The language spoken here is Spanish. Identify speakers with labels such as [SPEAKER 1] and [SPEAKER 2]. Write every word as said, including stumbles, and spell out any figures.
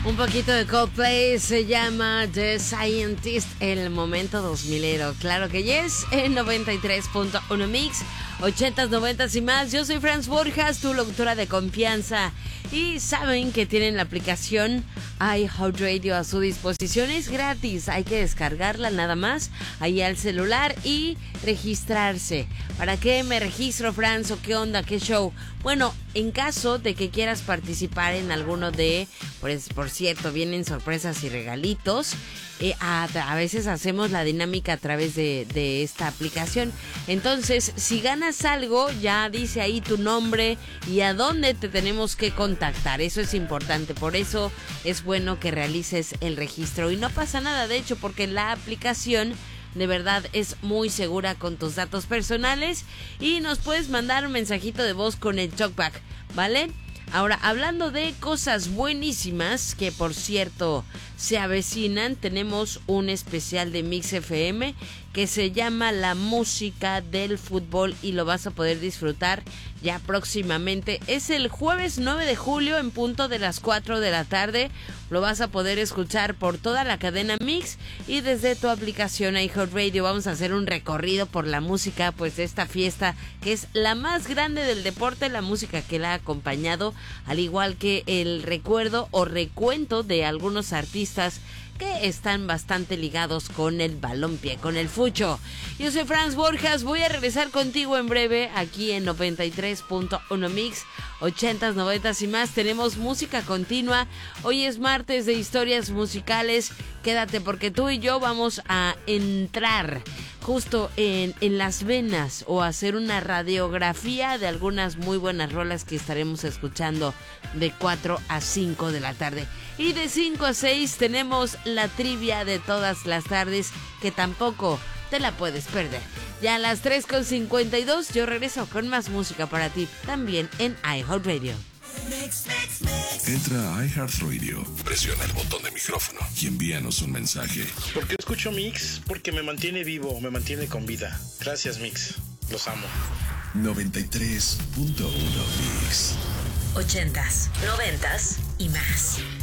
[SPEAKER 1] Un poquito de Coldplay, se llama The Scientist, el momento dos milero. Claro que yes, en noventa y tres punto uno Mix, ochentas, noventas y más. Yo soy Franz Borjas, tu locutora de confianza. Y saben que tienen la aplicación iHeartRadio a su disposición. Es gratis, hay que descargarla nada más ahí al celular y registrarse. ¿Para qué me registro, Franz? ¿O qué onda? ¿Qué show? Bueno, en caso de que quieras participar en alguno de... Pues, por cierto, vienen sorpresas y regalitos. Eh, a, a veces hacemos la dinámica a través de, de esta aplicación. Entonces, si ganas algo, ya dice ahí tu nombre y a dónde te tenemos que contactar. Eso es importante. Por eso es bueno que realices el registro. Y no pasa nada, de hecho, porque la aplicación... de verdad es muy segura con tus datos personales y nos puedes mandar un mensajito de voz con el talkback, ¿vale? Ahora, hablando de cosas buenísimas que por cierto se avecinan, tenemos un especial de Mix F M que se llama La Música del Fútbol y lo vas a poder disfrutar ya próximamente. Es el jueves nueve de julio en punto de las cuatro de la tarde. Lo vas a poder escuchar por toda la cadena Mix y desde tu aplicación iHeartRadio. Vamos a hacer un recorrido por la música pues de esta fiesta que es la más grande del deporte, la música que la ha acompañado, al igual que el recuerdo o recuento de algunos artistas que están bastante ligados con el balompié, con el fucho. Yo soy Franz Borjas, voy a regresar contigo en breve aquí en noventa y tres punto uno Mix, ochentas, noventas y más. Tenemos música continua. Hoy es martes de historias musicales. Quédate porque tú y yo vamos a entrar justo en, en las venas o hacer una radiografía de algunas muy buenas rolas que estaremos escuchando de cuatro a cinco de la tarde. Y de cinco a seis tenemos la trivia de todas las tardes que tampoco te la puedes perder. Ya a las tres con cincuenta y dos yo regreso con más música para ti también en iHeartRadio.
[SPEAKER 2] Entra a iHeartRadio, presiona el botón de micrófono y envíanos un mensaje.
[SPEAKER 3] ¿Por qué escucho Mix? Porque me mantiene vivo, me mantiene con vida. Gracias, Mix. Los amo.
[SPEAKER 2] noventa y tres punto uno Mix.
[SPEAKER 4] Ochentas, noventas y más.